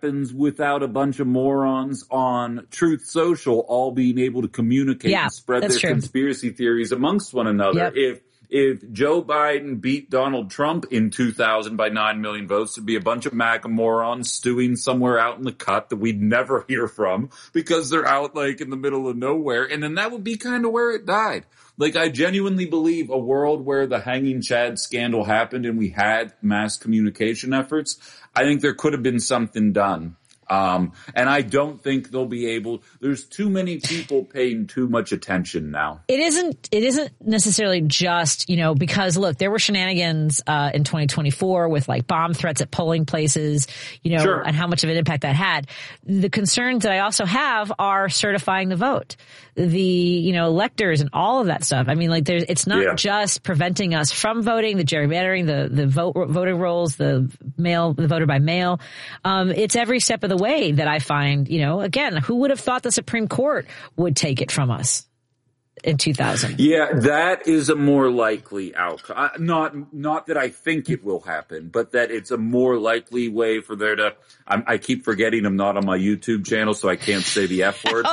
happens without a bunch of morons on Truth Social all being able to communicate and spread their conspiracy theories amongst one another. Yep. If Joe Biden beat Donald Trump in 2000 by 9 million votes, there'd be a bunch of MAGA morons stewing somewhere out in the cut that we'd never hear from because they're out like in the middle of nowhere. And then that would be kind of where it died. Like, I genuinely believe a world where the Hanging Chad scandal happened and we had mass communication efforts, I think there could have been something done. And I don't think they'll be able, there's too many people paying too much attention now. It isn't necessarily just, because look, there were shenanigans, in 2024 with like bomb threats at polling places, and how much of an impact that had. The concerns that I also have are certifying the vote, the, electors and all of that stuff. I mean, like it's not just preventing us from voting, the gerrymandering, the voting rolls, the voter by mail. It's every step of the way that I find, again, who would have thought the Supreme Court would take it from us in 2000? Yeah, that is a more likely outcome. Not that I think it will happen, but that it's a more likely way for there to, I keep forgetting I'm not on my YouTube channel, so I can't say the F word.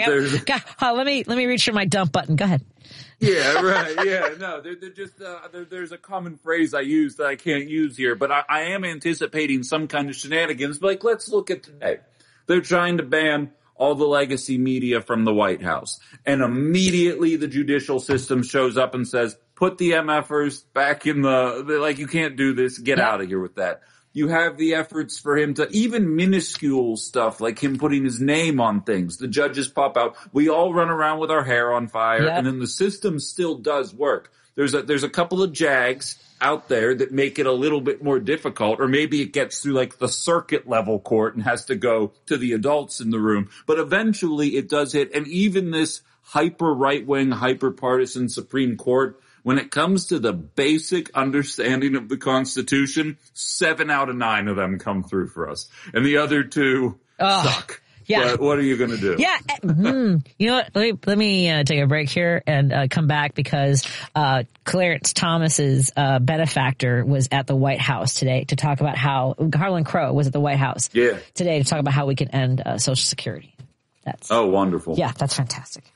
Let me reach for my dump button. Go ahead. Yeah, right. Yeah, no, there's a common phrase I use that I can't use here, but I am anticipating some kind of shenanigans. Like, let's look at today. They're trying to ban all the legacy media from the White House. And immediately the judicial system shows up and says, put the MFers back in like, you can't do this. Get out of here with that. You have the efforts for him to, even minuscule stuff like him putting his name on things. The judges pop out. We all run around with our hair on fire, and then the system still does work. There's a couple of jags out there that make it a little bit more difficult, or maybe it gets through like the circuit level court and has to go to the adults in the room. But eventually it does hit. And even this hyper right-wing, hyper partisan Supreme Court, when it comes to the basic understanding of the Constitution, 7 out of 9 of them come through for us. And the other 2 suck. Yeah. What are you going to do? Yeah. You know what? Let me take a break here and come back because Clarence Thomas's benefactor was at the White House today to talk about how Harlan Crow was at the White House today to talk about how we can end Social Security. That's wonderful. Yeah, that's fantastic.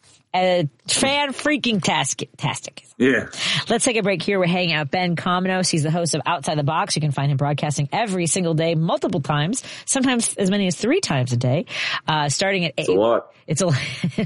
Fan-freaking-tastic. Yeah. Let's take a break here. We're hanging out with Ben Cominos. He's the host of Outside the Box. You can find him broadcasting every single day, multiple times, sometimes as many as 3 times a day, starting at 8. It's a lot. It's a lot,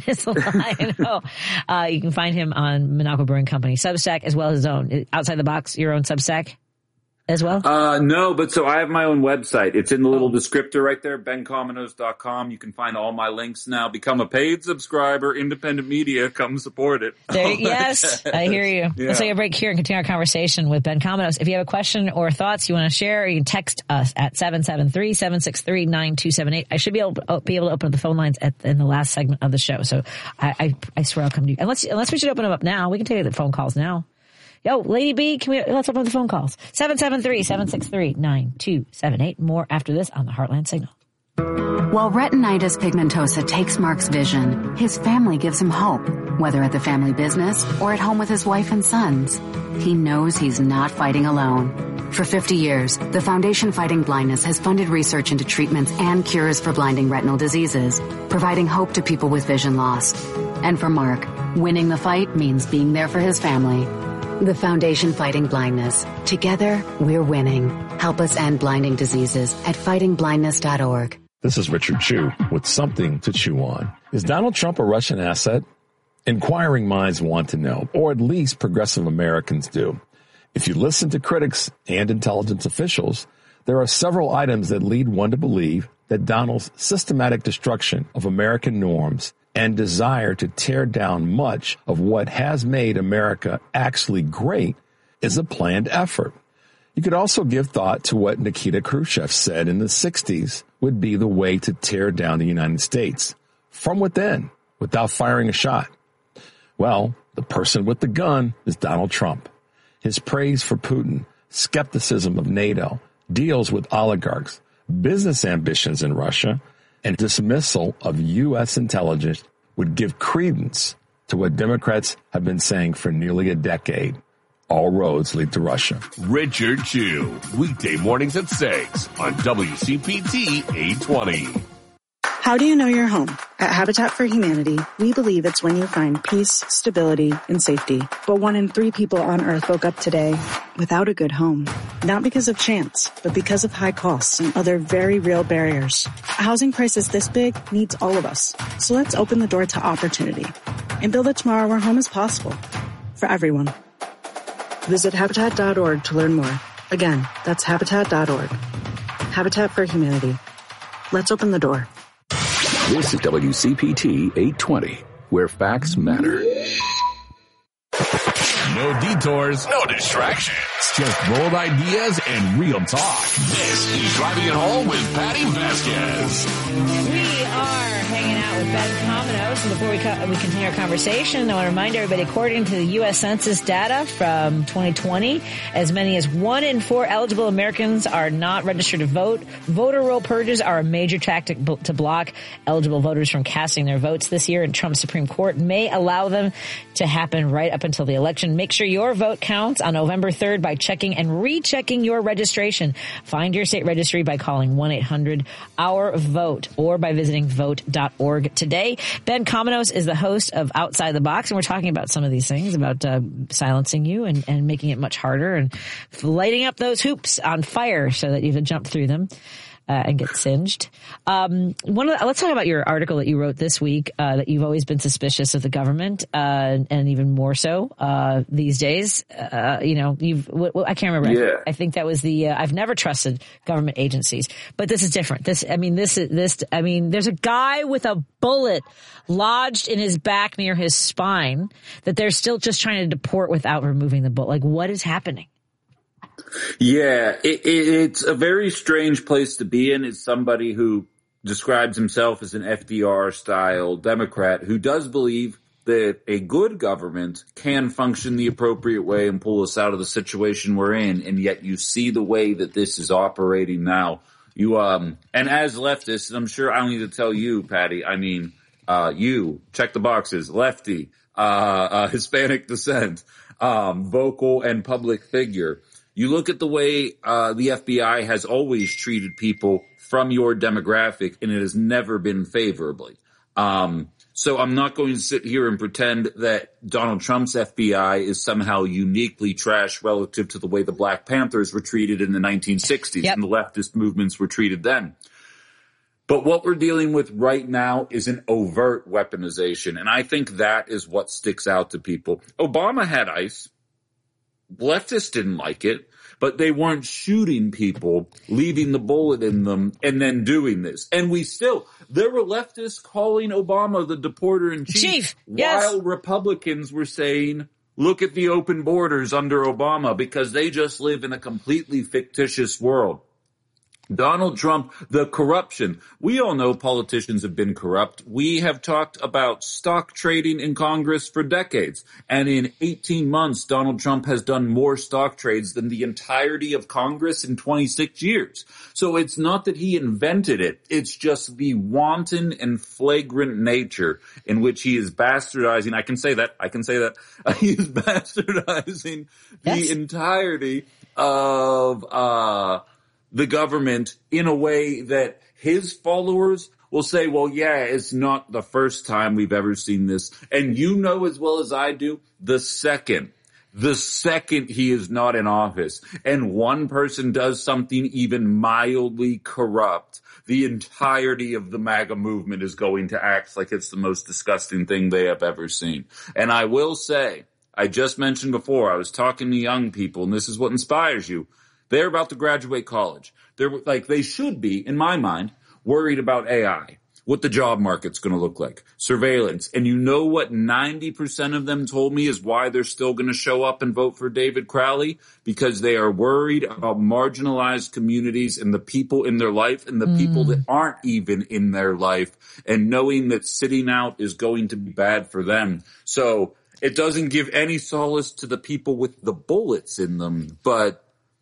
I know. You can find him on Minalco Brewing Company Substack as well as his own. Outside the Box, your own Substack as well? No, but so I have my own website. It's in the little descriptor right there, bencominos.com. You can find all my links now. Become a paid subscriber, independent media, come support it. Yes, I hear you. Yeah. Let's take a break here and continue our conversation with Ben Cominos. If you have a question or thoughts you want to share, you can text us at 773-763-9278. I should be able to open up the phone lines in the last segment of the show. So I swear I'll come to you. Unless we should open them up now. We can take the phone calls now. Yo, Lady B, let's open up the phone calls. 773-763-9278. More after this on the Heartland Signal. While retinitis pigmentosa takes Mark's vision, his family gives him hope, whether at the family business or at home with his wife and sons. He knows he's not fighting alone. For 50 years, the Foundation Fighting Blindness has funded research into treatments and cures for blinding retinal diseases, providing hope to people with vision loss. And for Mark, winning the fight means being there for his family. The Foundation Fighting Blindness. Together, we're winning. Help us end blinding diseases at fightingblindness.org. This is Richard Chu with something to chew on. Is Donald Trump a Russian asset? Inquiring minds want to know, or at least progressive Americans do. If you listen to critics and intelligence officials, there are several items that lead one to believe that Donald's systematic destruction of American norms and desire to tear down much of what has made America actually great is a planned effort. You could also give thought to what Nikita Khrushchev said in the 60s would be the way to tear down the United States from within without firing a shot. Well, the person with the gun is Donald Trump. His praise for Putin, skepticism of NATO, deals with oligarchs, business ambitions in Russia, and dismissal of U.S. intelligence would give credence to what Democrats have been saying for nearly a decade. all roads lead to Russia. Richard Chu, weekday mornings at 6 on WCPT 820. How do you know your home? At Habitat for Humanity, we believe it's when you find peace, stability, and safety. But 1 in 3 people on Earth woke up today without a good home. Not because of chance, but because of high costs and other very real barriers. A housing crisis this big needs all of us. So let's open the door to opportunity and build a tomorrow where home is possible for everyone. Visit Habitat.org to learn more. Again, that's Habitat.org. Habitat for Humanity. Let's open the door. This is WCPT 820, where facts matter. No detours, no distractions, just bold ideas and real talk. This is Driving It Home with Patty Vasquez. We are hanging out with Ben Cominos, and before we continue our conversation, I want to remind everybody, according to the U.S. Census data from 2020, as many as 1 in 4 eligible Americans are not registered to vote. Voter roll purges are a major tactic to block eligible voters from casting their votes this year, and Trump's Supreme Court may allow them to happen right up until the election. Make sure your vote counts on November 3rd by checking and rechecking your registration. Find your state registry by calling 1-800-OUR-VOTE or by visiting vote.org today. Ben Cominos is the host of Outside the Box, and we're talking about some of these things, about silencing you and making it much harder and lighting up those hoops on fire so that you can jump through them. And get singed. Let's talk about your article that you wrote this week, that you've always been suspicious of the government, and even more so, these days. I can't remember. Yeah. I think that was I've never trusted government agencies, but this is different. There's a guy with a bullet lodged in his back near his spine that they're still just trying to deport without removing the bullet. Like, what is happening? Yeah, it's a very strange place to be in. As somebody who describes himself as an FDR-style Democrat who does believe that a good government can function the appropriate way and pull us out of the situation we're in, and yet you see the way that this is operating now. And as leftists, and I'm sure I don't need to tell you, Patty, you, check the boxes, lefty, Hispanic descent, vocal and public figure. You look at the way the FBI has always treated people from your demographic, and it has never been favorably. So I'm not going to sit here and pretend that Donald Trump's FBI is somehow uniquely trash relative to the way the Black Panthers were treated in the 1960s and the leftist movements were treated then. But what we're dealing with right now is an overt weaponization, and I think that is what sticks out to people. Obama had ICE. Leftists didn't like it, but they weren't shooting people, leaving the bullet in them, and then doing this. And there were leftists calling Obama the deporter in chief, while Republicans were saying, look at the open borders under Obama, because they just live in a completely fictitious world. Donald Trump, the corruption. We all know politicians have been corrupt. We have talked about stock trading in Congress for decades. And in 18 months, Donald Trump has done more stock trades than the entirety of Congress in 26 years. So it's not that he invented it. It's just the wanton and flagrant nature in which he is bastardizing. I can say that. He is bastardizing the entirety of, the government in a way that his followers will say, well, yeah, it's not the first time we've ever seen this. And you know as well as I do, the second he is not in office and one person does something even mildly corrupt, the entirety of the MAGA movement is going to act like it's the most disgusting thing they have ever seen. And I will say, I just mentioned before, I was talking to young people, and this is what inspires you. They're about to graduate college. They should be, in my mind, worried about AI, what the job market's going to look like, surveillance. And you know what 90% of them told me is why they're still going to show up and vote for David Crowley? Because they are worried about marginalized communities and the people in their life and the people that aren't even in their life, and knowing that sitting out is going to be bad for them. So it doesn't give any solace to the people with the bullets in them, but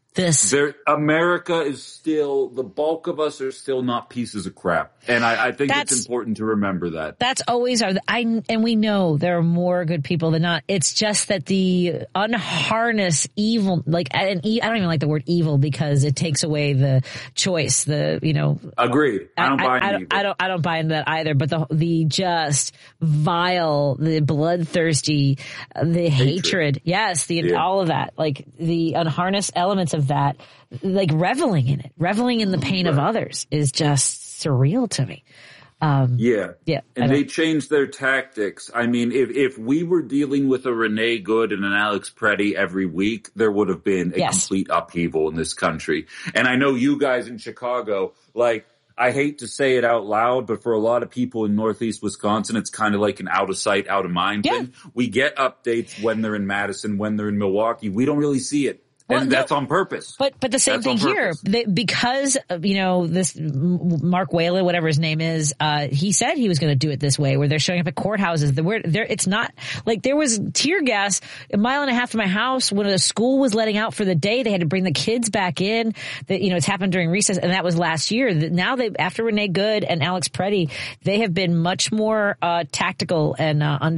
America is still, the bulk of us are still not pieces of crap. And I think it's important to remember that. That's always and we know there are more good people than not. It's just that the unharnessed evil, I don't even like the word evil because it takes away the choice, Agreed. I don't buy into that. I don't buy into that either, but the just vile, the bloodthirsty, the hatred. Yes. All of that, like the unharnessed elements of that, like reveling in the pain of others is just surreal to me. Yeah. And they changed their tactics. I mean, if we were dealing with a Renee Good and an Alex Preddy every week, there would have been a complete upheaval in this country. And I know you guys in Chicago, I hate to say it out loud, but for a lot of people in Northeast Wisconsin, it's kind of like an out of sight, out of mind thing. We get updates when they're in Madison, when they're in Milwaukee. We don't really see it. And that's on purpose. But the same thing here, because, this Mark Whalen, whatever his name is, he said he was going to do it this way, where they're showing up at courthouses. It's not like there was tear gas a mile and a half from my house when the school was letting out for the day. They had to bring the kids back in. It's happened during recess, and that was last year. Now after Renee Good and Alex Preddy, they have been much more tactical and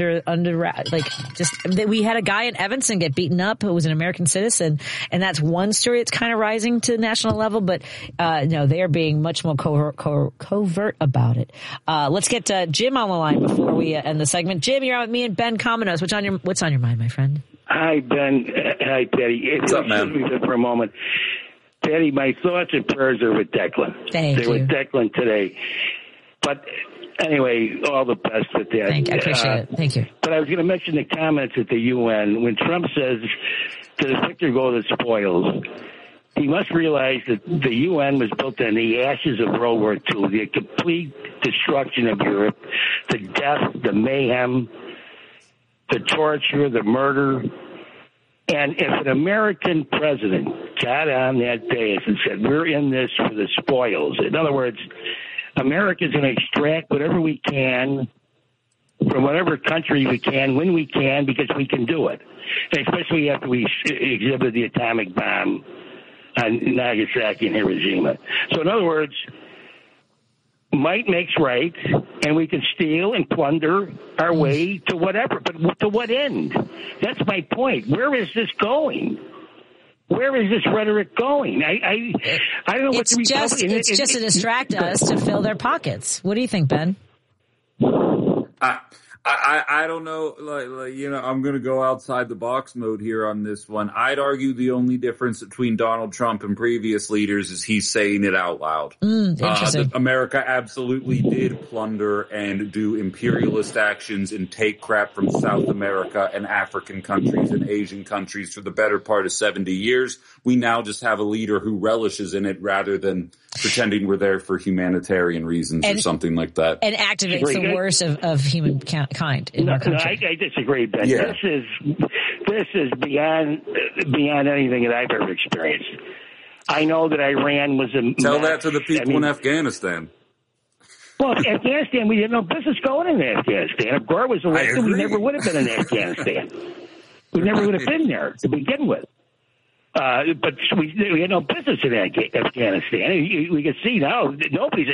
we had a guy in Evanston get beaten up who was an American citizen. And that's one story that's kind of rising to the national level, but no, they are being much more covert about it. Let's get Jim on the line before we end the segment. Jim, you're on with me and Ben Cominos. What's on your mind, my friend? Hi, Ben. Hi, Patty. What's up, man? For a moment. Patty, my thoughts and prayers are with Declan. They're with Declan today. But anyway, all the best with that. I appreciate it. Thank you. But I was going to mention the comments at the UN. When Trump says, to the victor go the spoils, he must realize that the UN was built on the ashes of World War II, the complete destruction of Europe, the death, the mayhem, the torture, the murder. And if an American president got on that dais and said, we're in this for the spoils, in other words, America's going to extract whatever we can from whatever country we can, when we can, because we can do it. And especially after we exhibited the atomic bomb on Nagasaki and Hiroshima. So in other words, might makes right, and we can steal and plunder our way to whatever. But to what end? That's my point. Where is this going? Where is this rhetoric going? I don't know what the Republican... It's just to distract us to fill their pockets. What do you think, Ben? I don't know, I'm going to go outside the box mode here on this one. I'd argue the only difference between Donald Trump and previous leaders is he's saying it out loud. Interesting. America absolutely did plunder and do imperialist actions and take crap from South America and African countries and Asian countries for the better part of 70 years. We now just have a leader who relishes in it rather than pretending we're there for humanitarian reasons or something like that. And activates the worst of humankind in our country. I disagree, Ben. Yeah. This is beyond anything that I've ever experienced. I know that Iran was a Tell mess. that to the people in Afghanistan. Well, Afghanistan, we had no business going in Afghanistan. If Gore was elected, we never would have been in Afghanistan. We never would have been there to begin with. But we had no business in Afghanistan. We can see now nobody's.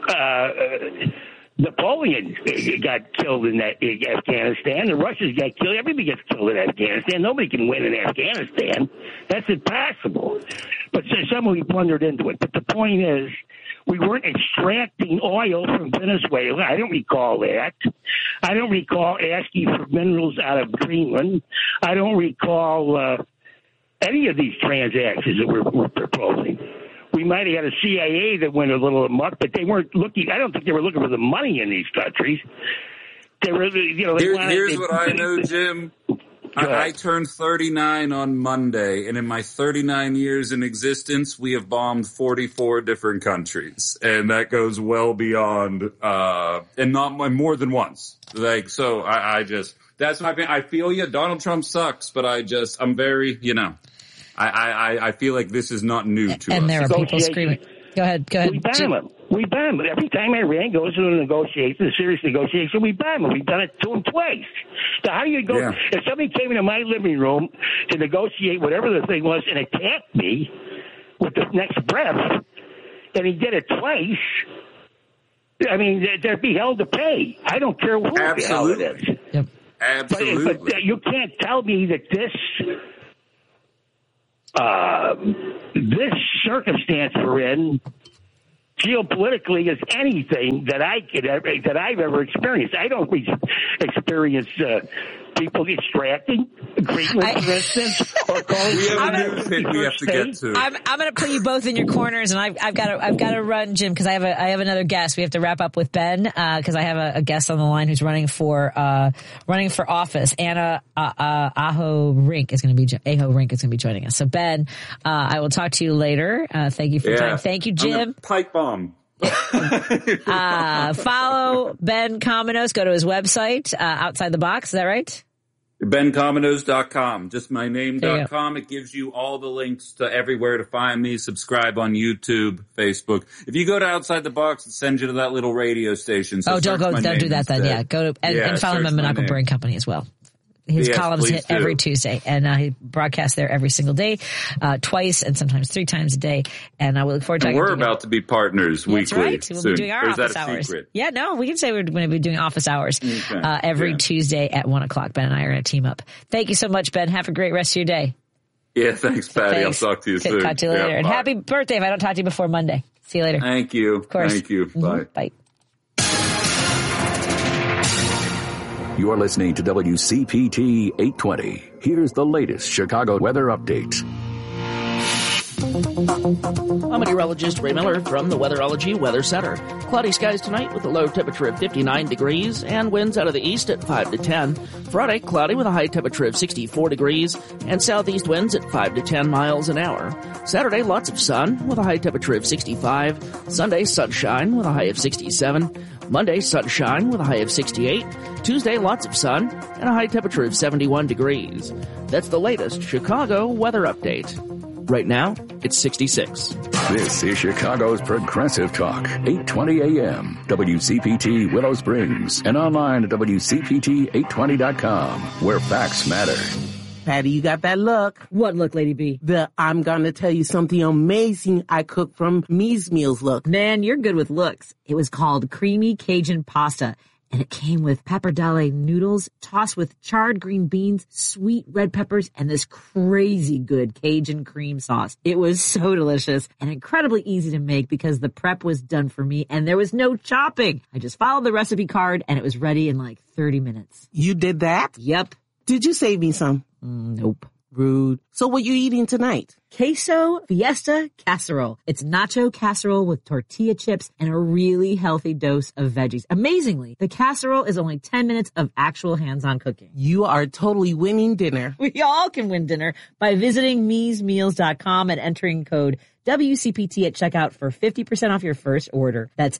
Napoleon got killed in Afghanistan. The Russians got killed. Everybody gets killed in Afghanistan. Nobody can win in Afghanistan. That's impossible. But someone plundered into it. But the point is, we weren't extracting oil from Venezuela. I don't recall that. I don't recall asking for minerals out of Greenland. I don't recall any of these transactions that we're proposing. We might have had a CIA that went a little amok, but they weren't looking. I don't think they were looking for the money in these countries. They were, Here's what I know, Jim. I turned 39 on Monday, and in my 39 years in existence, we have bombed 44 different countries, and that goes well beyond, and not more than once. I just that's my opinion. I feel you. Donald Trump sucks, but I'm very, I feel like this is not new to us. And there are people screaming. Go ahead. We bomb him. Every time Iran goes to a serious negotiation, we bomb him. We've done it to him twice. So how do you go? Yeah. If somebody came into my living room to negotiate whatever the thing was and attacked me, with the next breath, and he did it twice, I mean, they'd be held to pay. I don't care who the hell it is. Yep. Absolutely. But you can't tell me that this circumstance we're in geopolitically is anything that I've ever experienced. I don't experience people extracting Greenland, for instance, or calling. We have a news hit we have to get to. I'm going to put you both in your corners, and I've got to run, Jim, because I have another guest. We have to wrap up with Ben because I have a guest on the line who's running for office. Anna Aho Rink is going to be joining us. So Ben, I will talk to you later. Thank you for your time. Thank you, Jim. Pipe bomb. Follow Ben Cominos. Go to his website, Outside the Box. Is that right? BenCominos.com. Just my name.com. It gives you all the links to everywhere to find me. Subscribe on YouTube, Facebook. If you go to Outside the Box, it sends you to that little radio station. So don't do that then. Yeah, go to, and follow him at Monaco Brewing Company as well. His columns hit every Tuesday, and he broadcasts there every single day, twice and sometimes 3 times a day. And I will look forward to. We're about to be partners weekly. That's right. We'll be doing our office hours. Secret? Yeah, no, we can say we're going to be doing office hours every Tuesday at 1:00. Ben and I are going to team up. Thank you so much, Ben. Have a great rest of your day. Yeah, thanks, Patty. I'll talk to you soon. Talk to you later. And happy birthday if I don't talk to you before Monday. See you later. Thank you. Of course. Thank you. Bye. Bye. You are listening to WCPT 820. Here's the latest Chicago weather update. I'm meteorologist Ray Miller from the Weatherology Weather Center. Cloudy skies tonight with a low temperature of 59 degrees and winds out of the east at 5 to 10. Friday, cloudy with a high temperature of 64 degrees and southeast winds at 5 to 10 miles an hour. Saturday, lots of sun with a high temperature of 65. Sunday, sunshine with a high of 67. Monday, sunshine with a high of 68. Tuesday, lots of sun and a high temperature of 71 degrees. That's the latest Chicago weather update. Right now, it's 66. This is Chicago's Progressive Talk, 820 AM, WCPT Willow Springs, and online at WCPT820.com, where facts matter. Patty, you got that look. What look, Lady B? I'm going to tell you something amazing I cooked from Mies Meals look. Man, you're good with looks. It was called Creamy Cajun Pasta. And it came with pappardelle noodles tossed with charred green beans, sweet red peppers, and this crazy good Cajun cream sauce. It was so delicious and incredibly easy to make because the prep was done for me and there was no chopping. I just followed the recipe card and it was ready in like 30 minutes. You did that? Yep. Did you save me some? Nope. Rude. So what you eating tonight? Queso Fiesta Casserole. It's nacho casserole with tortilla chips and a really healthy dose of veggies. Amazingly, the casserole is only 10 minutes of actual hands-on cooking. You are totally winning dinner. We all can win dinner by visiting miesmeals.com and entering code WCPT at checkout for 50% off your first order. That's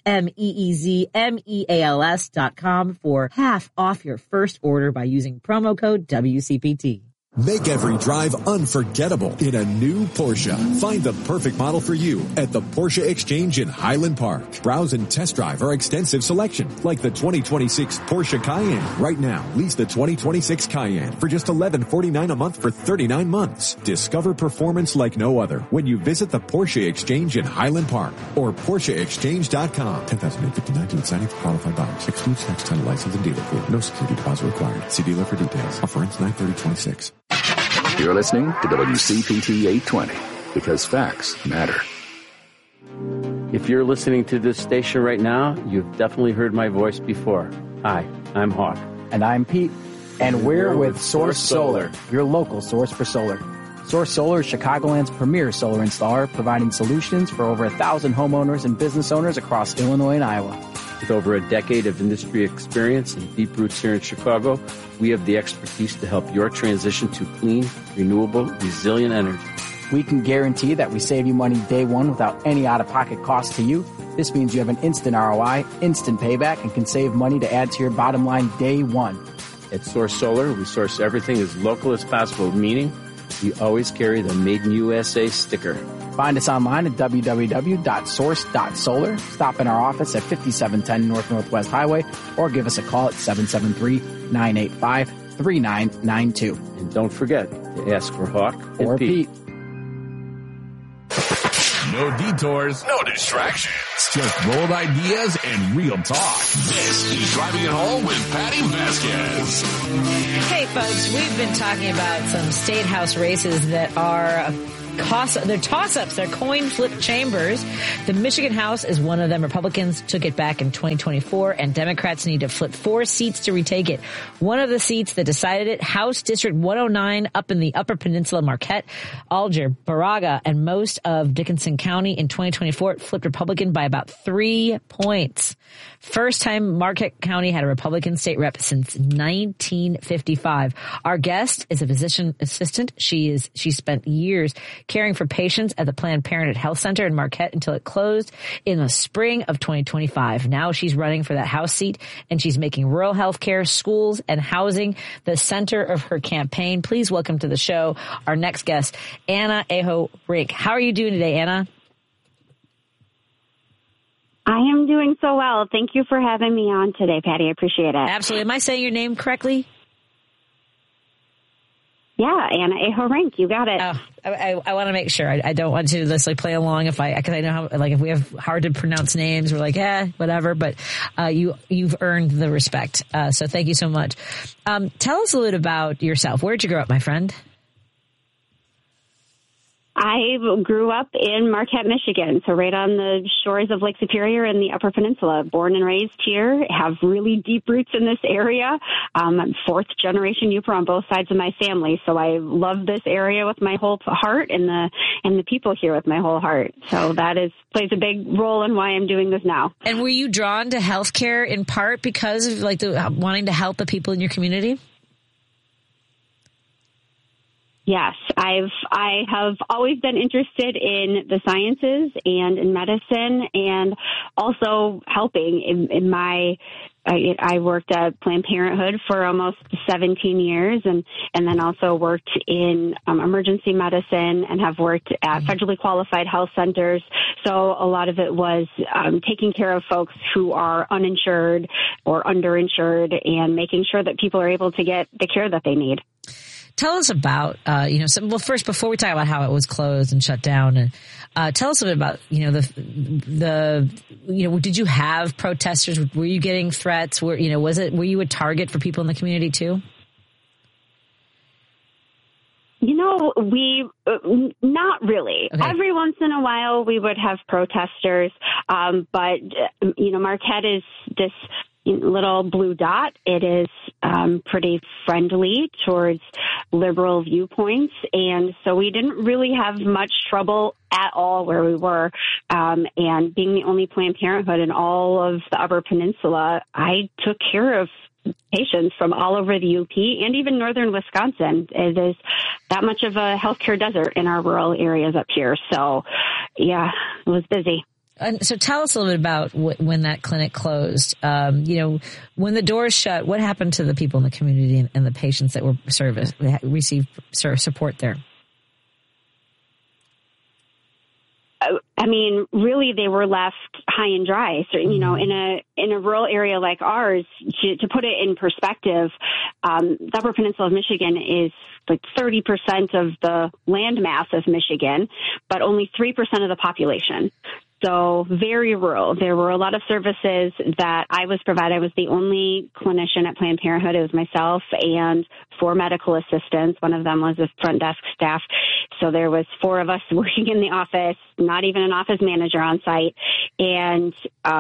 MEEZMEALS.com for half off your first order by using promo code WCPT. Make every drive unforgettable in a new Porsche. Find the perfect model for you at the Porsche Exchange in Highland Park. Browse and test drive our extensive selection, like the 2026 Porsche Cayenne. Right now, lease the 2026 Cayenne for just $1149 a month for 39 months. Discover performance like no other when you visit the Porsche Exchange in Highland Park or PorscheExchange.com. 10,859 to signing for qualified buyers. Excludes tax, title, license, and dealer fee. No security deposit required. See dealer for details. Offer ends 9/30/26. You're listening to WCPT 820 because facts matter. If you're listening to this station right now, you've definitely heard my voice before. Hi, I'm Hawk. And I'm Pete. And we're with Source Solar, your local source for solar. Source Solar is Chicagoland's premier solar installer, providing solutions for over 1,000 homeowners and business owners across Illinois and Iowa. With over a decade of industry experience and deep roots here in Chicago, we have the expertise to help your transition to clean, renewable, resilient energy. We can guarantee that we save you money day one without any out-of-pocket cost to you. This means you have an instant ROI, instant payback, and can save money to add to your bottom line day one. At Source Solar, we source everything as local as possible, meaning we always carry the Made in USA sticker. Find us online at www.source.solar. Stop in our office at 5710 North Northwest Highway or give us a call at 773-985-3992. And don't forget to ask for Hawk or Pete. No detours, no distractions. Just bold ideas and real talk. This is Driving It Home with Patty Vasquez. Hey, folks, we've been talking about some state house races that are they're toss-ups. They're coin flip chambers. The Michigan House is one of them. Republicans took it back in 2024, and Democrats need to flip 4 seats to retake it. One of the seats that decided it, House District 109 up in the Upper Peninsula, Marquette, Alger, Baraga, and most of Dickinson County in 2024, it flipped Republican by about 3 points. First time Marquette County had a Republican state rep since 1955. Our guest is a physician assistant. She spent years caring for patients at the Planned Parenthood Health Center in Marquette until it closed in the spring of 2025. Now she's running for that House seat, and she's making rural health care, schools, and housing the center of her campaign. Please welcome to the show our next guest, Anna Aho Rink. How are you doing today, Anna? I am doing so well. Thank you for having me on today, Patty. I appreciate it. Absolutely. Am I saying your name correctly? Yeah, Anna Aho Rink. You got it. I want to make sure. I don't want to just play along because I know how, if we have hard to pronounce names, we're like, whatever. But you've earned the respect. So thank you so much. Tell us a little bit about yourself. Where'd you grow up, my friend? I grew up in Marquette, Michigan, so right on the shores of Lake Superior in the Upper Peninsula. Born and raised here, have really deep roots in this area. I'm 4th generation Yooper on both sides of my family, so I love this area with my whole heart and the people here with my whole heart. So that plays a big role in why I'm doing this now. And were you drawn to healthcare in part because of wanting to help the people in your community? Yes, I have always been interested in the sciences and in medicine, and also helping. I worked at Planned Parenthood for almost 17 years, and then also worked in emergency medicine, and have worked at federally qualified health centers. So a lot of it was taking care of folks who are uninsured or underinsured, and making sure that people are able to get the care that they need. Tell us about, first, before we talk about how it was closed and shut down, tell us a bit about, did you have protesters? Were you getting threats? Were you a target for people in the community too? We not really. Okay. Every once in a while we would have protesters, but Marquette is this little blue dot. It is pretty friendly towards liberal viewpoints, and so we didn't really have much trouble at all where we were. And being the only Planned Parenthood in all of the Upper Peninsula, I took care of patients from all over the UP and even northern Wisconsin. It is that much of a healthcare desert in our rural areas up here. So, yeah, it was busy. And so tell us a little bit about when that clinic closed. When the doors shut, what happened to the people in the community and the patients that were received support there? I mean, really, they were left high and dry. So, in a rural area like ours, to put it in perspective, the Upper Peninsula of Michigan is like 30% of the land mass of Michigan, but only 3% of the population. So very rural. There were a lot of services that I was provided. I was the only clinician at Planned Parenthood. It was myself and 4 medical assistants. One of them was a front desk staff. So there was 4 of us working in the office, not even an office manager on site. And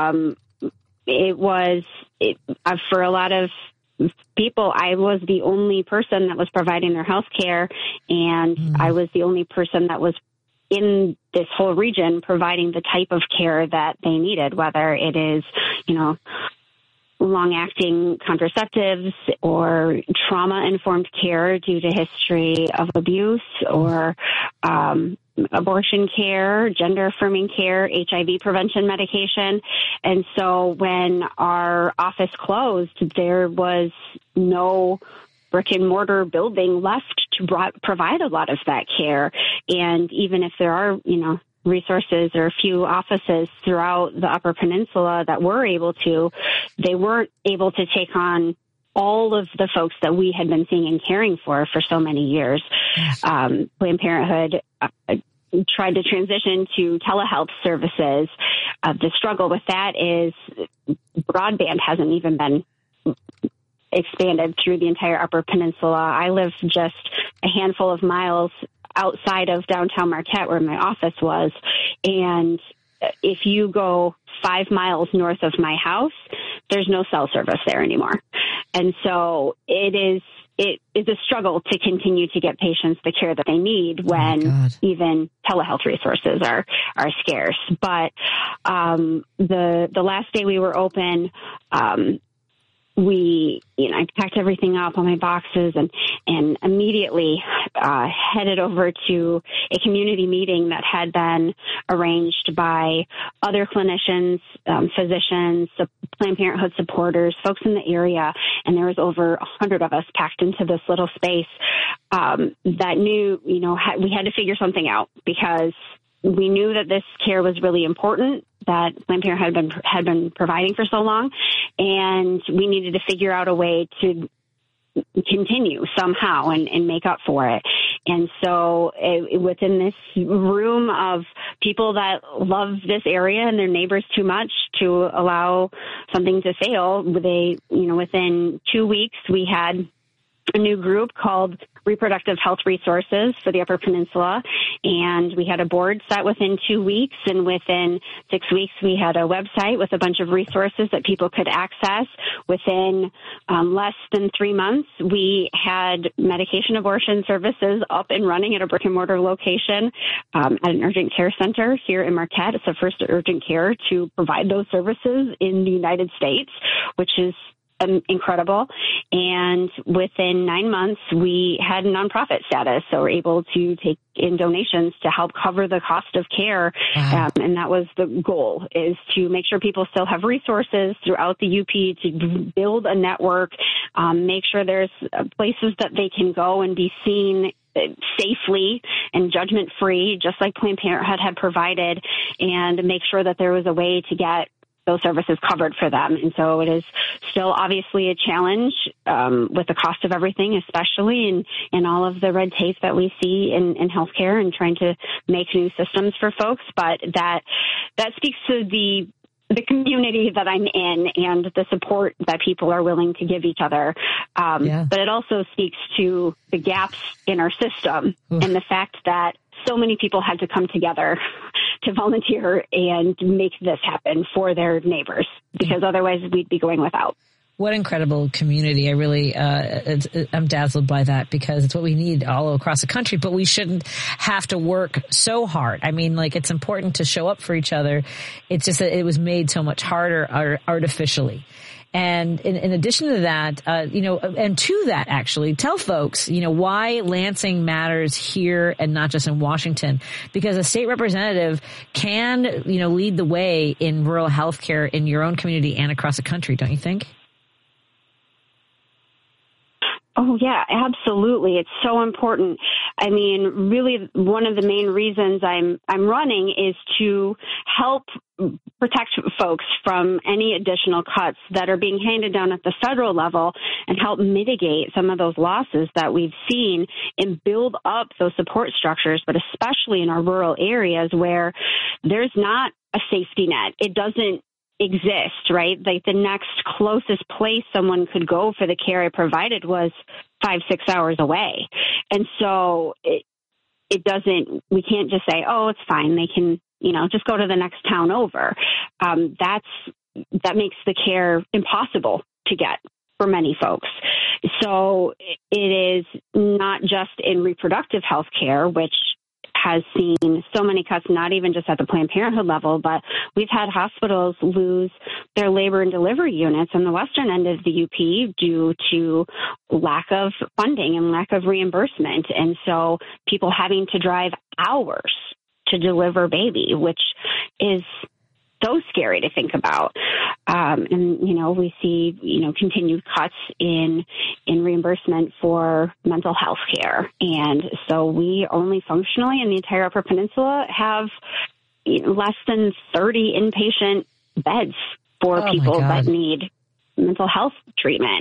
for a lot of people, I was the only person that was providing their health care, and I was the only person that was in this whole region providing the type of care that they needed, whether it is, long-acting contraceptives or trauma-informed care due to history of abuse, or abortion care, gender-affirming care, HIV prevention medication. And so when our office closed, there was no brick-and-mortar building left to provide a lot of that care. And even if there are, resources or a few offices throughout the Upper Peninsula that were able to, they weren't able to take on all of the folks that we had been seeing and caring for so many years. Planned Parenthood tried to transition to telehealth services. The struggle with that is broadband hasn't even been expanded through the entire Upper Peninsula. I live just a handful of miles outside of downtown Marquette where my office was. And if you go 5 miles north of my house, there's no cell service there anymore. And so it is a struggle to continue to get patients the care that they need when even telehealth resources are scarce. But the last day we were open, I packed everything up on my boxes and immediately headed over to a community meeting that had been arranged by other clinicians, physicians, Planned Parenthood supporters, folks in the area, and there was over 100 of us packed into this little space that knew, we had to figure something out because we knew that this care was really important, that Planned Parenthood had been providing for so long, and we needed to figure out a way to continue somehow and make up for it. And so within this room of people that love this area and their neighbors too much to allow something to fail, within 2 weeks, we had a new group called Reproductive Health Resources for the Upper Peninsula, and we had a board set within 2 weeks, and within 6 weeks we had a website with a bunch of resources that people could access. Within less than 3 months, we had medication abortion services up and running at a brick-and-mortar location at an urgent care center here in Marquette. It's the first urgent care to provide those services in the United States, which is incredible. And within 9 months, we had nonprofit status, so we're able to take in donations to help cover the cost of care. Wow. And that was the goal, is to make sure people still have resources throughout the UP to build a network, make sure there's places that they can go and be seen safely and judgment-free, just like Planned Parenthood had provided, and make sure that there was a way to get those services covered for them. And so it is still obviously a challenge with the cost of everything, especially in all of the red tape that we see in healthcare and trying to make new systems for folks. But that speaks to the community that I'm in and the support that people are willing to give each other. But it also speaks to the gaps in our system and the fact that so many people had to come together to volunteer and make this happen for their neighbors, because otherwise we'd be going without. What incredible community. I really, I'm dazzled by that, because it's what we need all across the country, but we shouldn't have to work so hard. I mean, it's important to show up for each other. It's just that it was made so much harder artificially. And in addition to that, and to that, actually, tell folks, why Lansing matters here and not just in Washington, because a state representative can, lead the way in rural healthcare in your own community and across the country, don't you think? Oh, yeah, absolutely. It's so important. I mean, really, one of the main reasons I'm running is to help protect folks from any additional cuts that are being handed down at the federal level and help mitigate some of those losses that we've seen and build up those support structures, but especially in our rural areas where there's not a safety net. It doesn't exist, right? Like the next closest place someone could go for the care I provided was 5-6 hours away. And so we can't just say, oh, it's fine. They can, just go to the next town over. That makes the care impossible to get for many folks. So it is not just in reproductive health care, which has seen so many cuts, not even just at the Planned Parenthood level, but we've had hospitals lose their labor and delivery units on the western end of the UP due to lack of funding and lack of reimbursement. And so people having to drive hours to deliver baby, which is so scary to think about. We see, continued cuts in reimbursement for mental health care. And so we only functionally in the entire Upper Peninsula have less than 30 inpatient beds for people that need mental health treatment.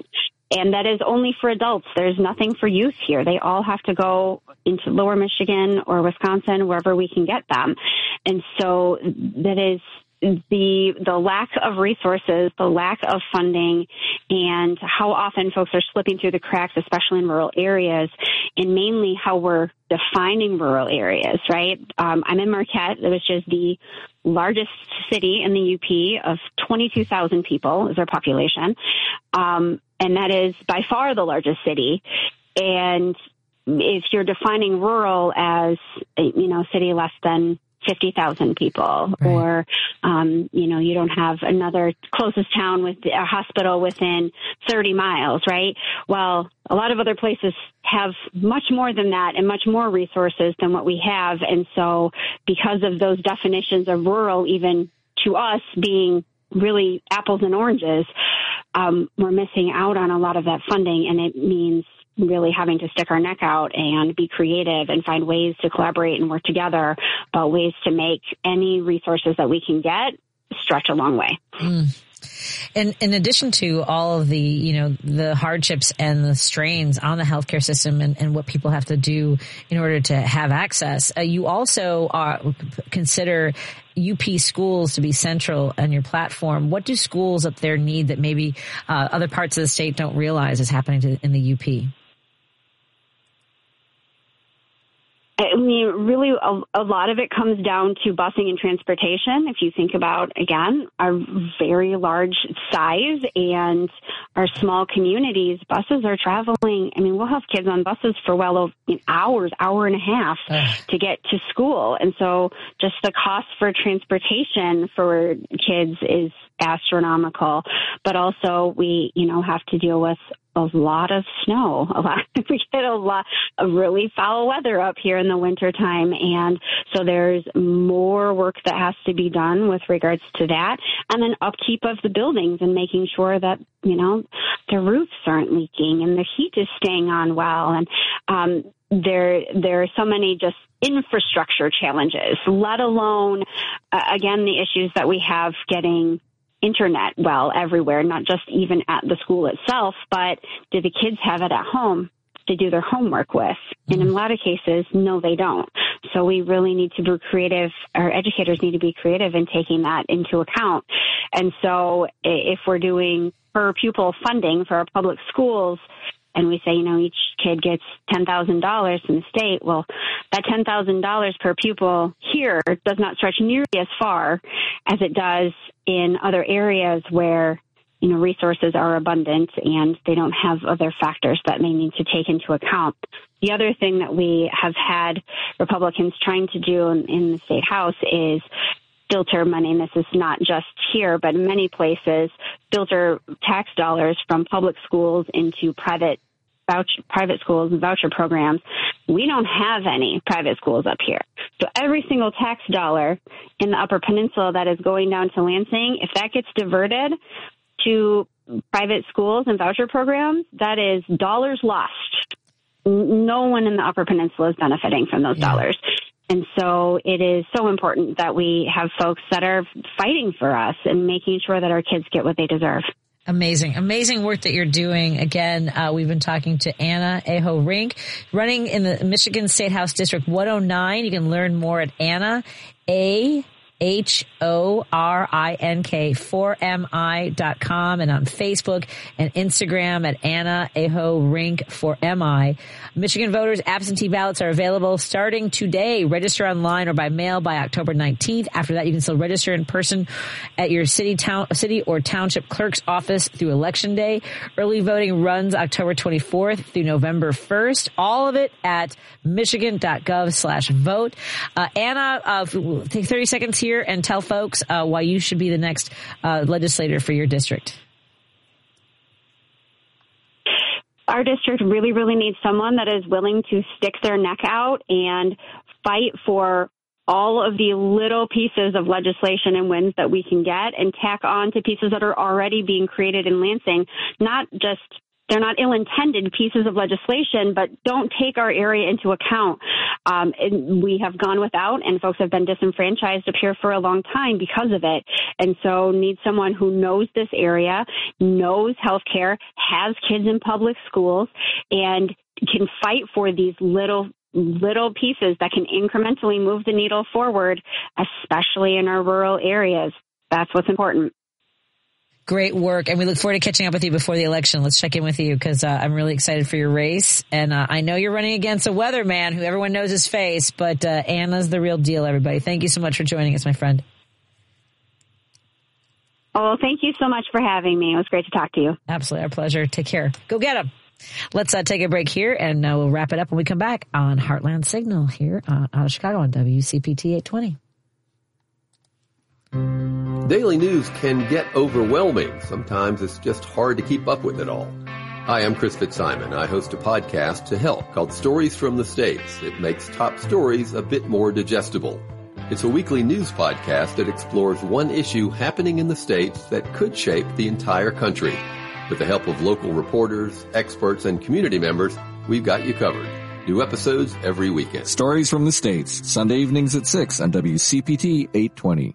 And that is only for adults. There's nothing for youth here. They all have to go into Lower Michigan or Wisconsin, wherever we can get them. And so that is the lack of resources, the lack of funding, and how often folks are slipping through the cracks, especially in rural areas, and mainly how we're defining rural areas, right? I'm in Marquette, which is the largest city in the UP of 22,000 people is our population. And that is by far the largest city. And if you're defining rural as, a city less than 50,000 people, right, or, you don't have another closest town with a hospital within 30 miles, right? Well, a lot of other places have much more than that and much more resources than what we have. And so because of those definitions of rural, even to us being really apples and oranges, we're missing out on a lot of that funding, and it means really having to stick our neck out and be creative and find ways to collaborate and work together, but ways to make any resources that we can get stretch a long way. And in addition to all of the, the hardships and the strains on the healthcare system and what people have to do in order to have access, you also consider UP schools to be central on your platform. What do schools up there need that maybe other parts of the state don't realize is happening in the UP? I mean, really, a lot of it comes down to busing and transportation. If you think about, again, our very large size and our small communities, buses are traveling. I mean, we'll have kids on buses for well over hours, hour and a half to get to school. And so just the cost for transportation for kids is astronomical. But also we, have to deal with a lot of snow. We get a lot of really foul weather up here in the wintertime. And so there's more work that has to be done with regards to that. And then upkeep of the buildings and making sure that, the roofs aren't leaking and the heat is staying on well. And there are so many just infrastructure challenges, let alone, again, the issues that we have getting internet well everywhere, not just even at the school itself, but do the kids have it at home to do their homework with? And in a lot of cases, no, they don't. So we really need to be creative. Our educators need to be creative in taking that into account. And so if we're doing per pupil funding for our public schools, and we say, each kid gets $10,000 from the state. Well, that $10,000 per pupil here does not stretch nearly as far as it does in other areas where, resources are abundant and they don't have other factors that they need to take into account. The other thing that we have had Republicans trying to do in the state house is filter money. And this is not just here, but in many places, filter tax dollars from public schools into private schools and voucher programs. We don't have any private schools up here. So every single tax dollar in the Upper Peninsula that is going down to Lansing, if that gets diverted to private schools and voucher programs, that is dollars lost. No one in the Upper Peninsula is benefiting from those dollars. And so it is so important that we have folks that are fighting for us and making sure that our kids get what they deserve. Amazing work that you're doing. Again, we've been talking to Anna Aho Rink, running in the Michigan State House District 109. You can learn more at Anna AHORINK4MI.com and on Facebook and Instagram at Anna Aho Rink for MI. Michigan voters, absentee ballots are available starting today. Register online or by mail by October 19th. After that, you can still register in person at your city or township clerk's office through Election Day. Early voting runs October 24th through November 1st. All of it at michigan.gov/vote. Anna, take 30 seconds here and tell folks why you should be the next legislator for your district. Our district really, really needs someone that is willing to stick their neck out and fight for all of the little pieces of legislation and wins that we can get and tack on to pieces that are already being created in Lansing, not just they're not ill-intended pieces of legislation, but don't take our area into account. And we have gone without, and folks have been disenfranchised up here for a long time because of it. And so need someone who knows this area, knows healthcare, has kids in public schools, and can fight for these little pieces that can incrementally move the needle forward, especially in our rural areas. That's what's important. Great work. And we look forward to catching up with you before the election. Let's check in with you because I'm really excited for your race. And I know you're running against a weatherman who everyone knows his face, but Anna's the real deal, everybody. Thank you so much for joining us, my friend. Oh, thank you so much for having me. It was great to talk to you. Absolutely. Our pleasure. Take care. Go get them. Let's take a break here, and we'll wrap it up when we come back on Heartland Signal here out of Chicago on WCPT 820. Daily news can get overwhelming. Sometimes it's just hard to keep up with it all. Hi, I'm Chris Fitzsimon. I host a podcast to help called Stories from the States. It makes top stories a bit more digestible. It's a weekly news podcast that explores one issue happening in the States that could shape the entire country. With the help of local reporters, experts, and community members, we've got you covered. New episodes every weekend. Stories from the States, Sunday evenings at 6 on WCPT 820.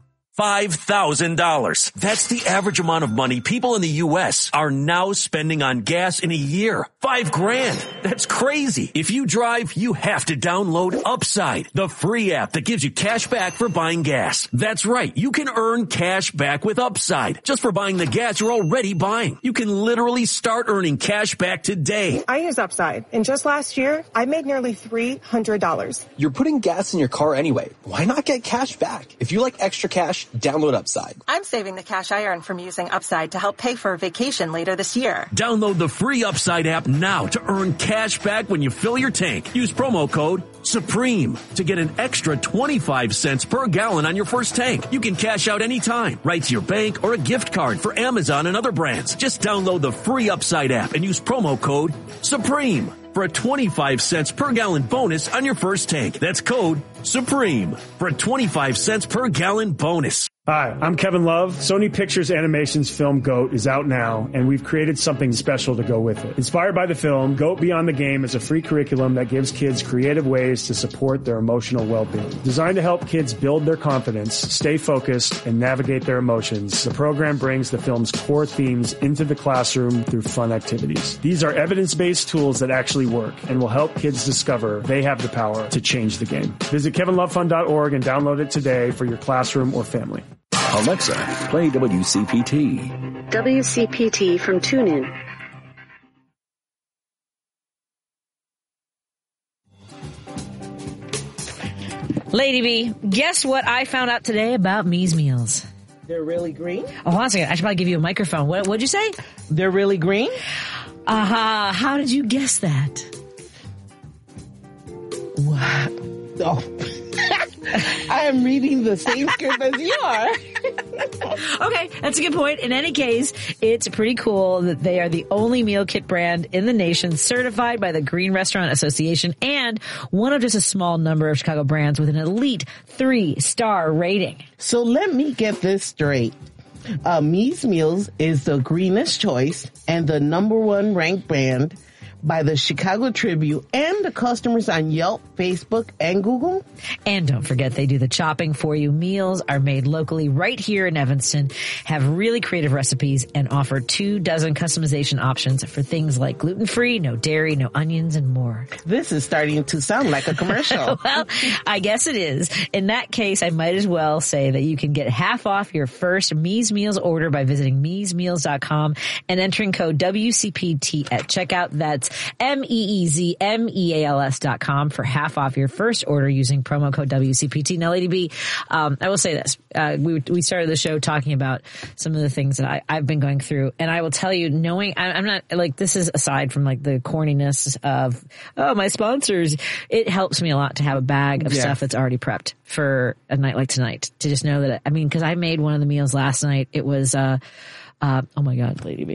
$5,000. That's the average amount of money people in the U.S. are now spending on gas in a year. $5,000. That's crazy. If you drive, you have to download Upside, the free app that gives you cash back for buying gas. That's right. You can earn cash back with Upside just for buying the gas you're already buying. You can literally start earning cash back today. I use Upside, and just last year, I made nearly $300. You're putting gas in your car anyway. Why not get cash back? If you like extra cash, download Upside. I'm saving the cash I earn from using Upside to help pay for a vacation later this year. Download the free Upside app now to earn cash back when you fill your tank. Use promo code SUPREME to get an extra 25 cents per gallon on your first tank. You can cash out anytime, right to your bank or a gift card for Amazon and other brands. Just download the free Upside app and use promo code SUPREME for a 25 cents per gallon bonus on your first tank. That's code SUPREME for a 25 cents per gallon bonus. Hi, I'm Kevin Love. Sony Pictures Animation's film GOAT is out now, and we've created something special to go with it. Inspired by the film, GOAT Beyond the Game is a free curriculum that gives kids creative ways to support their emotional well-being. Designed to help kids build their confidence, stay focused, and navigate their emotions, the program brings the film's core themes into the classroom through fun activities. These are evidence-based tools that actually work and will help kids discover they have the power to change the game. Visit kevinlovefund.org and download it today for your classroom or family. Alexa, play WCPT. WCPT from TuneIn. Lady B, guess what I found out today about Mies Meals? They're really green? Oh, hold on a second. I should probably give you a microphone. What'd you say? They're really green? How did you guess that? What? Oh. I am reading the same script as you are. Okay, that's a good point. In any case, it's pretty cool that they are the only meal kit brand in the nation certified by the Green Restaurant Association and one of just a small number of Chicago brands with an elite 3-star rating. So let me get this straight. Mies Meals is the greenest choice and the #1 ranked brand by the Chicago Tribune and the customers on Yelp, Facebook, and Google. And don't forget, they do the chopping for you. Meals are made locally right here in Evanston, have really creative recipes, and offer 24 customization options for things like gluten-free, no dairy, no onions, and more. This is starting to sound like a commercial. Well, I guess it is. In that case, I might as well say that you can get half off your first Mies Meals order by visiting miesmeals.com and entering code WCPT at checkout. That's MEEZMEALS.com for half off your first order using promo code WCPT. Now, Lady B, I will say this. We started the show talking about some of the things that I've been going through. And I will tell you, knowing, I'm not, like, this is aside from, like, the corniness of, my sponsors. It helps me a lot to have a bag of stuff that's already prepped for a night like tonight. To just know that, because I made one of the meals last night. It was, oh my God, Lady B.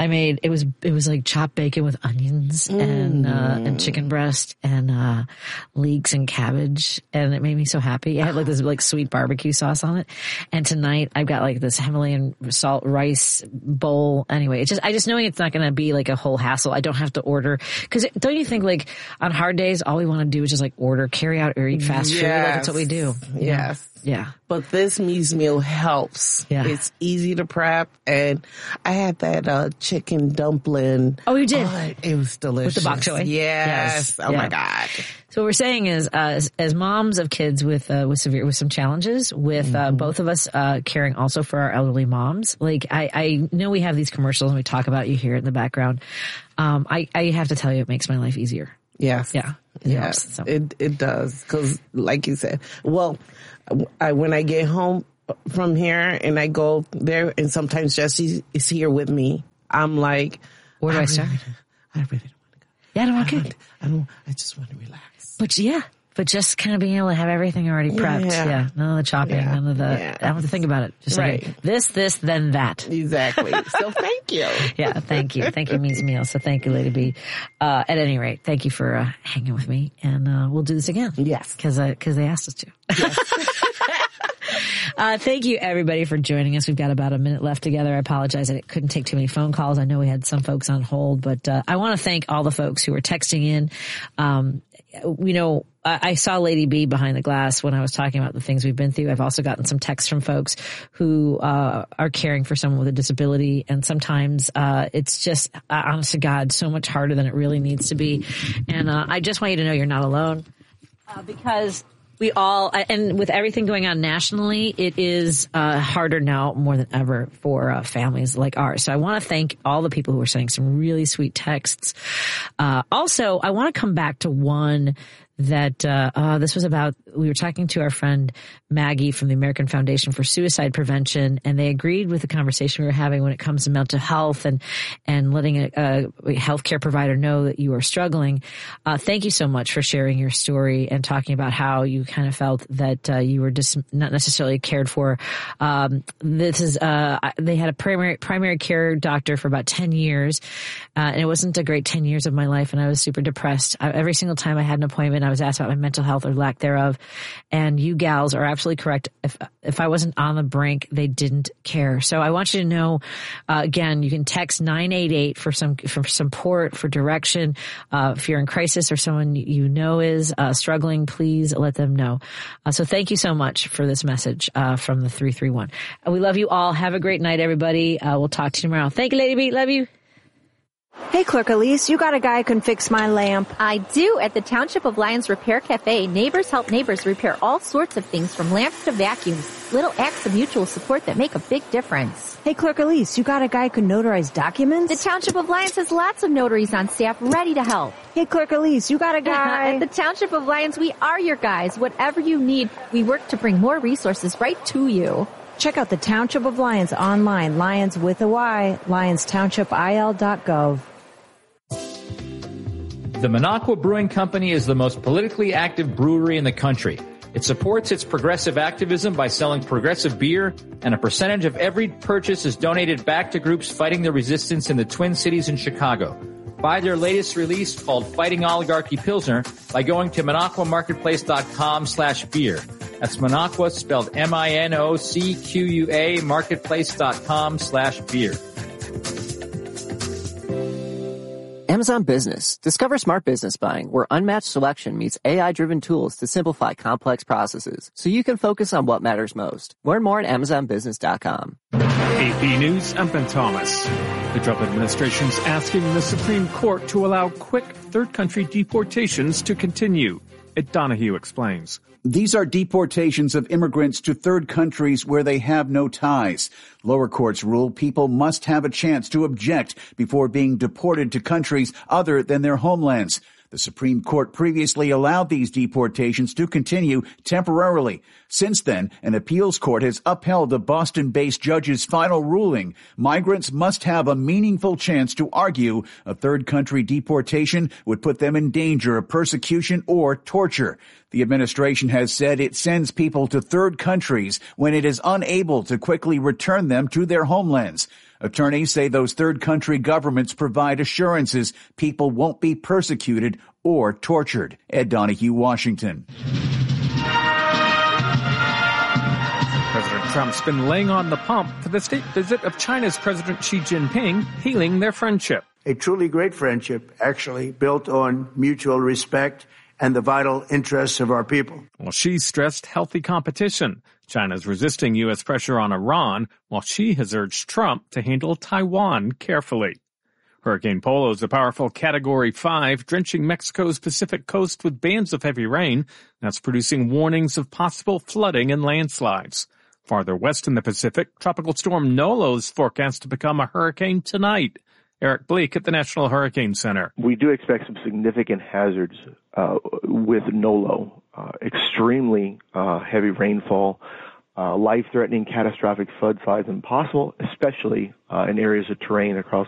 it was like chopped bacon with onions and chicken breast and leeks and cabbage, and it made me so happy. It had like this like sweet barbecue sauce on it. And tonight I've got like this Himalayan salt rice bowl. Anyway, I just knowing it's not going to be like a whole hassle. I don't have to order, because don't you think like on hard days all we want to do is just like order, carry out, or eat fast food? Like that's what we do. Yes. Yeah. But this Me's meal helps. Yeah. It's easy to prep, and I had that chicken dumpling. Oh, you did? It was delicious. With the bok choy? Yes. Oh my God. So what we're saying is, as moms of kids with some challenges, with both of us caring also for our elderly moms, like I know we have these commercials and we talk about you here in the background. I have to tell you, it makes my life easier. Yes. Yeah. Yes. So. It does. Because like you said, when I get home from here and I go there, and sometimes Jesse is here with me, I'm like, where do I start? I really don't want to go. Yeah, I don't want to go. I just want to relax. But just kind of being able to have everything already prepped. Yeah. None of the chopping, none of the, I don't have to think about it. Just like this, then that. Exactly. So thank you. Yeah, thank you. Thank you means meal. So thank you, Lady B. At any rate, thank you for hanging with me, and we'll do this again. Yes. Because they asked us to. Yes. Thank you everybody for joining us. We've got about a minute left together. I apologize that it couldn't take too many phone calls. I know we had some folks on hold, but I want to thank all the folks who were texting in. I saw Lady B behind the glass when I was talking about the things we've been through. I've also gotten some texts from folks who are caring for someone with a disability, and sometimes it's just, honest to God, so much harder than it really needs to be. And I just want you to know you're not alone, because we all, and with everything going on nationally, it is harder now more than ever for families like ours. So I want to thank all the people who are sending some really sweet texts. Also, I want to come back to one that this was about. We were talking to our friend Maggie from the American Foundation for Suicide Prevention, and they agreed with the conversation we were having when it comes to mental health and letting a healthcare provider know that you are struggling. Thank you so much for sharing your story and talking about how you kind of felt that you were just not necessarily cared for. This is they had a primary care doctor for about 10 years, and it wasn't a great 10 years of my life, and I was super depressed. Every single time I had an appointment, I was asked about my mental health or lack thereof. And you gals are absolutely correct. If I wasn't on the brink, they didn't care. So I want you to know, again, you can text 988 for support, for direction. If you're in crisis or someone you know is struggling, please let them know. So thank you so much for this message from the 331. We love you all. Have a great night, everybody. We'll talk to you tomorrow. Thank you, Lady B. Love you. Hey, Clerk Elise, you got a guy who can fix my lamp. I do. At the Township of Lyons Repair Cafe, neighbors help neighbors repair all sorts of things, from lamps to vacuums. Little acts of mutual support that make a big difference. Hey, Clerk Elise, you got a guy who can notarize documents? The Township of Lyons has lots of notaries on staff ready to help. Hey, Clerk Elise, you got a guy? At the Township of Lyons, we are your guys. Whatever you need, we work to bring more resources right to you. Check out the Township of Lyons online, Lyons with a Y, LyonsTownshipIL.gov. The Minocqua Brewing Company is the most politically active brewery in the country. It supports its progressive activism by selling progressive beer, and a percentage of every purchase is donated back to groups fighting the resistance in the Twin Cities and Chicago. Buy their latest release called Fighting Oligarchy Pilsner by going to minocquamarketplace.com/beer. That's Minocqua spelled MINOCQUA marketplace.com/beer. Amazon Business. Discover smart business buying, where unmatched selection meets AI-driven tools to simplify complex processes, so you can focus on what matters most. Learn more at AmazonBusiness.com. AP News, I'm Ben Thomas. The Trump administration is asking the Supreme Court to allow quick third-country deportations to continue. Ed Donahue explains. These are deportations of immigrants to third countries where they have no ties. Lower courts rule people must have a chance to object before being deported to countries other than their homelands. The Supreme Court previously allowed these deportations to continue temporarily. Since then, an appeals court has upheld a Boston-based judge's final ruling. Migrants must have a meaningful chance to argue a third country deportation would put them in danger of persecution or torture. The administration has said it sends people to third countries when it is unable to quickly return them to their homelands. Attorneys say those third country governments provide assurances people won't be persecuted or tortured. Ed Donahue, Washington. President Trump's been laying on the pump for the state visit of China's President Xi Jinping, hailing their friendship. A truly great friendship, actually, built on mutual respect and the vital interests of our people. Well, Xi stressed healthy competition. China's resisting U.S. pressure on Iran, while Xi has urged Trump to handle Taiwan carefully. Hurricane Polo is a powerful Category 5, drenching Mexico's Pacific coast with bands of heavy rain. That's producing warnings of possible flooding and landslides. Farther west in the Pacific, Tropical Storm Nolo is forecast to become a hurricane tonight. Eric Bleak at the National Hurricane Center. We do expect some significant hazards with Nolo. Extremely heavy rainfall, life-threatening catastrophic flood sites impossible, especially in areas of terrain across